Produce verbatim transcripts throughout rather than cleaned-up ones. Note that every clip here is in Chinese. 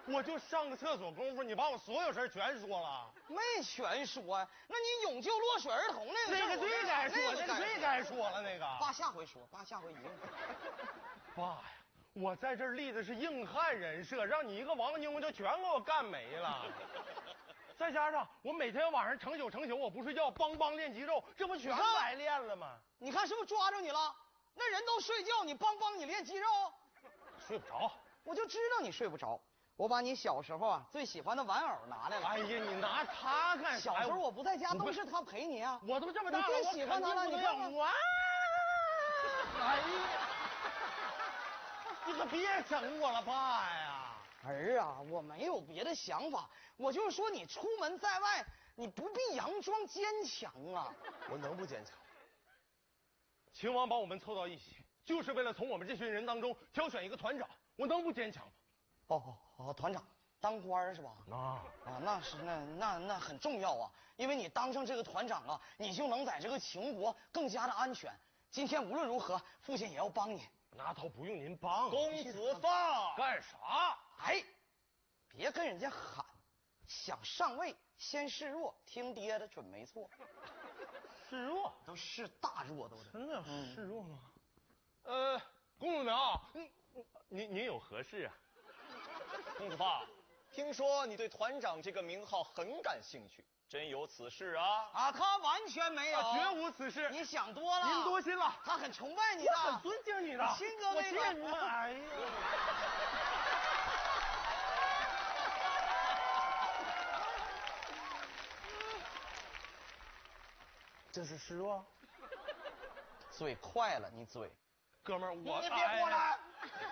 我就上个厕所功夫，你把我所有事全说了。 没全说呀，那你永救落水儿童那个那个最该说，那个最该说了那个。 爸，下回说，爸下回一定。 爸呀，我在这儿立的是硬汉人设，让你一个王妞就全给我干没了。再加上我每天晚上成宿成宿我不睡觉，梆梆练肌肉，这不全白练了吗？ 你看是不是抓着你了？那人都睡觉，你梆梆你练肌肉？ 睡不着， 我就知道你睡不着。我把你小时候啊最喜欢的玩偶拿来了。 哎呀，你拿它干啥？ 小时候我不在家，都是他陪你啊。 我都这么大了， 你最喜欢他了，你看看。 哇！哎呀，你可别整我了，爸呀！ 儿啊，我没有别的想法，我就是说你出门在外，你不必佯装坚强啊。 我能不坚强？秦王把我们凑到一起，就是为了从我们这群人当中挑选一个团长，我能不坚强吗？ 哦哦哦，团长当官是吧？ 啊啊，那是那那那很重要啊，因为你当上这个团长啊，你就能在这个秦国更加的安全。今天无论如何，父亲也要帮你。 那倒不用您帮， 公子放干啥？ 哎，别跟人家喊，想上位先示弱，听爹的准没错。 示弱都是大弱都是。 真的示弱吗？嗯、呃，公子苗，你你你有何事啊？ 公子放，听说你对团长这个名号很感兴趣，真有此事啊？ 啊，他完全没有， 绝无此事。 你想多了， 您多心了。 他很崇拜你的， 我很尊敬你的， 亲哥那个。 我敬哎呀，这是示弱。 嘴快了，你嘴， 哥们儿，我你别过来。哎、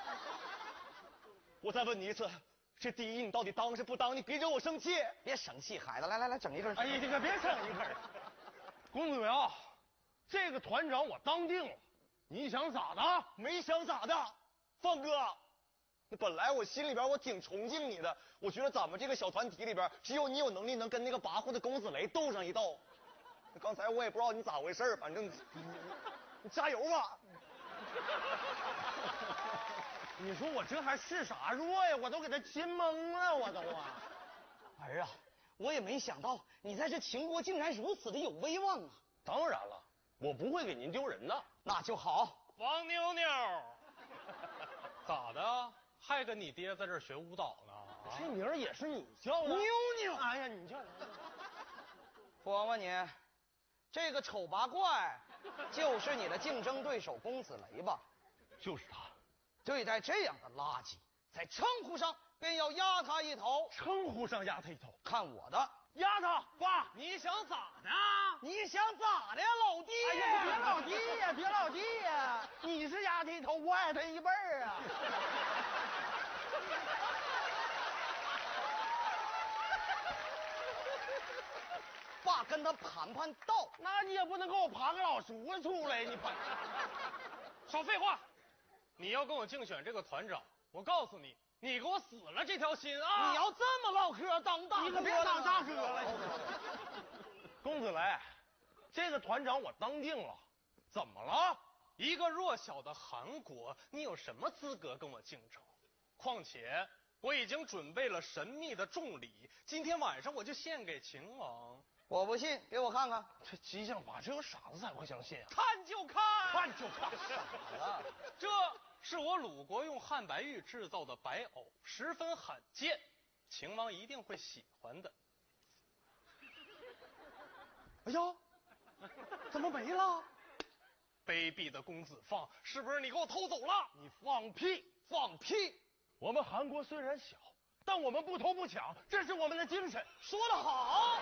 我再问你一次，这第一你到底当是不当？你别惹我生气。 别生气，孩子，来来来，整一根。 哎呀，你可别整一根。公子苗，这个团长我当定了，你想咋的？ 没想咋的，放哥。那本来我心里边我挺崇敬你的，我觉得咱们这个小团体里边，只有你有能力能跟那个跋扈的公子雷斗上一斗。刚才我也不知道你咋回事，反正你你加油吧。 你说我这还是啥弱呀？我都给他亲懵了，我都啊。 儿啊，我也没想到你在这秦国竟然如此的有威望啊！ 当然了，我不会给您丢人的。 那就好。 王妞妞，咋的？还跟你爹在这学舞蹈呢？ 啊、这名儿也是你叫的？ 妞妞， 哎呀，你叫。 我问你，这个丑八怪就是你的竞争对手公子雷吧？ 就是他。 对待这样的垃圾，在称呼上便要压他一头。 称呼上压他一头， 看我的！ 压他！爸， 你想咋的？ 你想咋的呀，老弟？ 哎呀，别老弟呀，别老弟呀！你是压他一头，我矮他一辈儿啊！ 爸跟他盘盘道， 那你也不能给我盘个老叔出来，你盘。 少废话！你要跟我竞选这个团长，我告诉你，你给我死了这条心啊！ 你要这么唠嗑，当大哥， 你可别当大哥了。公子雷，这个团长我当定了，怎么了？ 一个弱小的韩国，你有什么资格跟我竞争？况且我已经准备了神秘的重礼，今天晚上我就献给秦王。 我不信，给我看看。 这激将法，只有傻子才会相信啊！ 看就看， 看就看，傻了。 这是我鲁国用汉白玉制造的白藕，十分罕见，秦王一定会喜欢的。 哎呀，怎么没了？ 卑鄙的公子放，是不是你给我偷走了？ 你放屁！ 放屁！ 我们韩国虽然小，但我们不偷不抢，这是我们的精神。 说得好。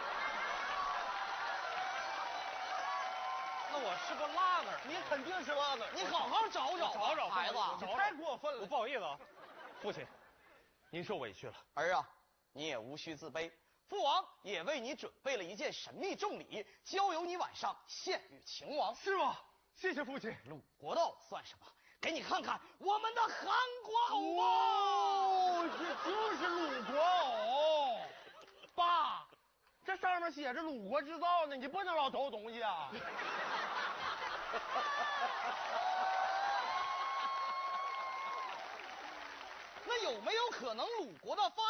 那我是个落那儿， 你肯定是落那儿。 你好好找找， 找找孩子， 你太过分了。 我不好意思啊， 父亲，您受委屈了。 儿啊，你也无需自卑，父王也为你准备了一件神秘重礼，交由你晚上献与秦王。 是吗？谢谢父亲。 鲁国道算什么？给你看看我们的韩国藕吧。 哦，这就是鲁国藕。爸，这上面写着鲁国制造呢，你不能老偷东西啊。 那有没有可能鲁国的发